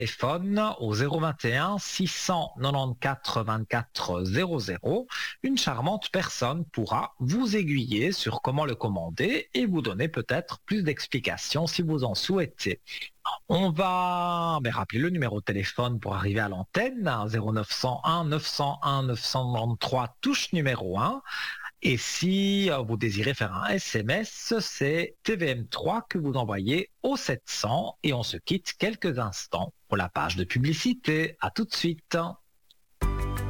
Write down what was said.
téléphone au 021 694 24 00. Une charmante personne pourra vous aiguiller sur comment le commander et vous donner peut-être plus d'explications si vous en souhaitez. On va rappeler le numéro de téléphone pour arriver à l'antenne, 0901 901 993 touche numéro 1. Et si vous désirez faire un SMS, c'est TVM3 que vous envoyez au 700 et on se quitte quelques instants pour la page de publicité. À tout de suite.